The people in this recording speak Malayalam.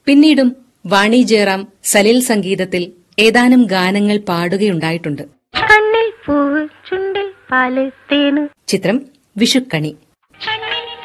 പിന്നീടും വാണി ജയറാം സലിൽ സംഗീതത്തിൽ ഏതാനും ഗാനങ്ങൾ പാടുകയുണ്ടായിട്ടുണ്ട്. ചിത്രം വിഷുക്കണി.